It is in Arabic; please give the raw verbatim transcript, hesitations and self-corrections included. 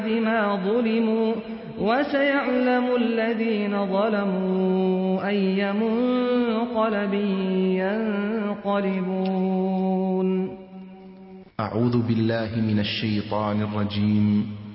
بما ظلموا وسيعلم الذين ظلموا أي منقلب ينقلبون. أعوذ بالله من الشيطان الرجيم.